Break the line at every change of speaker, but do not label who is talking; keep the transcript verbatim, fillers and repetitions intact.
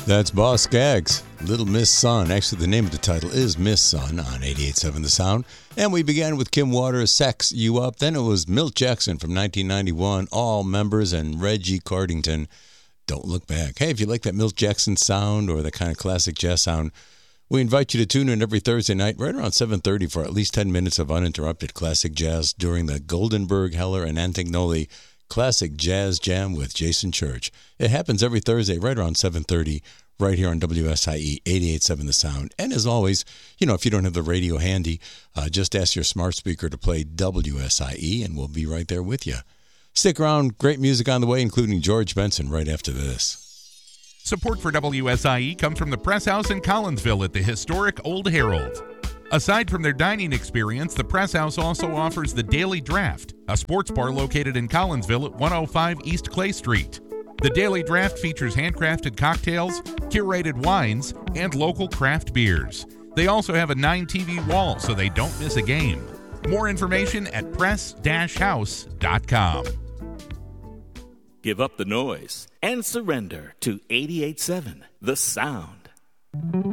That's Boss Skaggs, Little Miss Sun. Actually, the name of the title is Miss Sun on eighty-eight point seven The Sound. And we began with Kim Waters, Sex You Up. Then it was Milt Jackson from nineteen ninety-one, All Members, and Reggie Cardington, Don't Look Back. Hey, if you like that Milt Jackson sound or that kind of classic jazz sound, we invite you to tune in every Thursday night right around seven thirty for at least ten minutes of uninterrupted classic jazz during the Goldenberg, Heller, and Antignoli Classic Jazz Jam with Jason Church. It happens every Thursday right around seven thirty right here on W S I E eighty-eight point seven The Sound. And as always, you know, if you don't have the radio handy, uh, just ask your smart speaker to play W S I E and we'll be right there with you. Stick around. Great music on the way, including George Benson right after this.
Support for W S I E comes from the Press House in Collinsville at the historic Old Herald. Aside from their dining experience, the Press House also offers the Daily Draft, a sports bar located in Collinsville at one oh five East Clay Street. The Daily Draft features handcrafted cocktails, curated wines, and local craft beers. They also have a nine T V wall so they don't miss a game. More information at press dash house dot com.
Give up the noise and surrender to eighty-eight point seven The Sound.